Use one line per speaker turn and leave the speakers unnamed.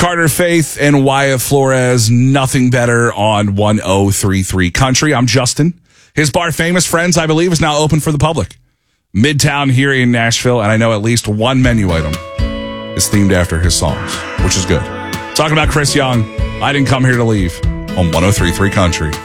Carter Faith and Wyatt Flores, Nothing Better on 1033 Country. I'm Justin. His bar, Famous Friends, I believe, is now open for the public. Midtown here in Nashville, and I know at least one menu item is themed after his songs, which is good. Talking about Chris Young, I Didn't Come Here to Leave on 1033 Country.